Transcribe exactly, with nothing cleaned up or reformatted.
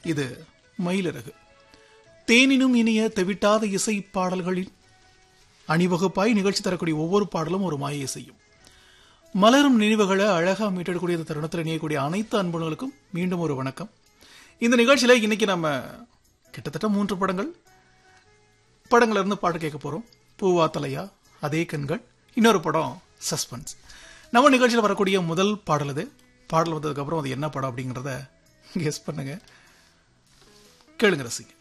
இது மயிலிறகு. தேனினும் இனிய தெவிட்டாத இசை பாடல்களின் அணிவகுப்பாய் நிகழ்ச்சி தரக்கூடிய ஒவ்வொரு பாடலும் ஒரு மாயை செய்யும். மலரும் நினைவுகளை அழகா மீட்டெடுக்கக்கூடிய இந்த தருணத்தில் இணையக்கூடிய அனைத்து அன்புகளுக்கும் மீண்டும் ஒரு வணக்கம். இந்த நிகழ்ச்சியில இன்னைக்கு நம்ம கிட்டத்தட்ட மூன்று படங்கள் படங்கள்ல இருந்து பாட்டு கேட்க போறோம். பூவா தலையா, அதே கண்கள், இன்னொரு படம் சஸ்பென்ஸ். நம்ம நிகழ்ச்சியில் வரக்கூடிய முதல் பாடல் இது. பாடல் வந்ததுக்கு அப்புறம் அது என்ன படம் அப்படிங்கறத கெஸ் பண்ணுங்க, கேளுங்க, ரசிங்க.